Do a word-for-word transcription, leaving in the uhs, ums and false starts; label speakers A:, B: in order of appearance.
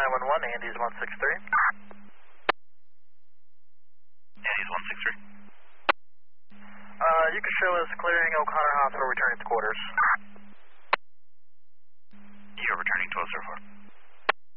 A: nine one one, Andy's one six three.
B: Andy's one six three.
A: Uh, you can show us clearing O'Connor Hospital, returning to quarters.